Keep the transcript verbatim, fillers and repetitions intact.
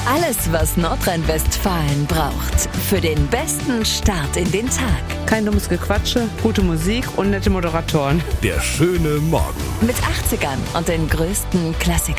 Alles, was Nordrhein-Westfalen braucht für den besten Start in den Tag. Kein dummes Gequatsche, gute Musik und nette Moderatoren. Der schöne Morgen. Mit achtzigern und den größten Klassikern.